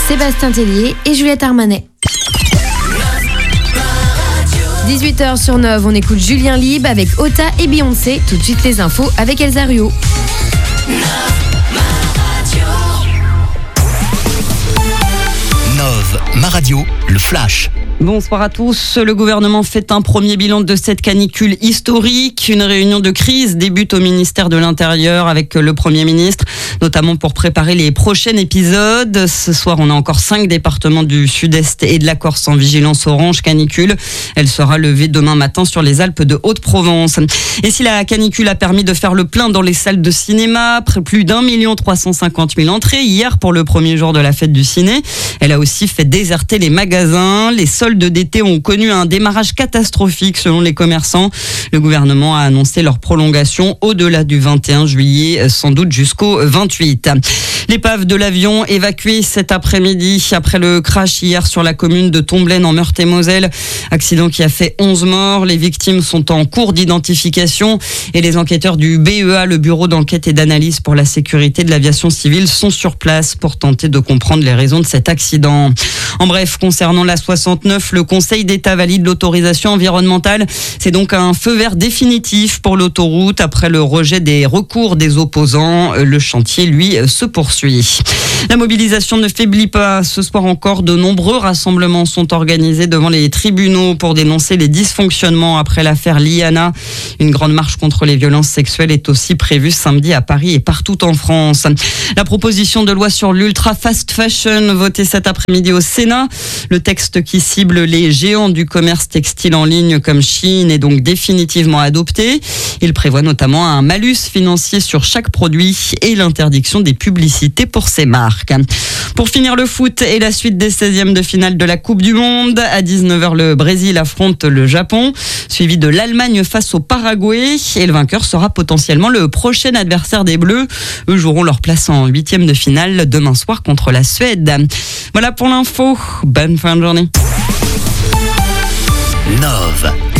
Sébastien Tellier et Juliette Armanet. 18h sur 9, on écoute Julien Lieb avec Ota et Beyoncé. Tout de suite les infos avec Elsa Ruot. Nov, ma radio, le flash. Bonsoir à tous. Le gouvernement fait un premier bilan de cette canicule historique. Une réunion de crise débute au ministère de l'Intérieur avec le Premier ministre, notamment pour préparer les prochains épisodes. Ce soir, on a encore 5 départements du Sud-Est et de la Corse en vigilance orange canicule. Elle sera levée demain matin sur les Alpes de Haute-Provence. Et si la canicule a permis de faire le plein dans les salles de cinéma, plus d'1 350 000 entrées hier pour le premier jour de la fête du ciné, elle a aussi fait déserter les magasins. Les soldes d'été ont connu un démarrage catastrophique selon les commerçants. Le gouvernement a annoncé leur prolongation au-delà du 21 juillet, sans doute jusqu'au 28. L'épave de l'avion évacuée cet après-midi après le crash hier sur la commune de Tomblaine en Meurthe-et-Moselle. Accident qui a fait 11 morts. Les victimes sont en cours d'identification et les enquêteurs du BEA, le Bureau d'enquête et d'analyse pour la sécurité de l'aviation civile, sont sur place pour tenter de comprendre les raisons de cet accident. En bref, concernant la 69, le Conseil d'État valide l'autorisation environnementale. C'est donc un feu vert définitif pour l'autoroute après le rejet des recours des opposants. Le chantier, lui, se poursuit. La mobilisation ne faiblit pas. Ce soir encore, de nombreux rassemblements sont organisés devant les tribunaux pour dénoncer les dysfonctionnements après l'affaire Liana. Une grande marche contre les violences sexuelles est aussi prévue samedi à Paris et partout en France. La proposition de loi sur l'ultra fast fashion votée cet après-midi au Sénat. Le texte qui cible les géants du commerce textile en ligne comme Shein est donc définitivement adopté. Il prévoit notamment un malus financier sur chaque produit et l'interdiction des publicités pour ces marques. Pour finir, le foot et la suite des 16e de finale de la Coupe du Monde. À 19h, le Brésil affronte le Japon, suivi de l'Allemagne face au Paraguay. Et le vainqueur sera potentiellement le prochain adversaire des Bleus. Eux joueront leur place en 8e de finale demain soir contre la Suède. Voilà pour l'info. Bonne fin de journée. Nov.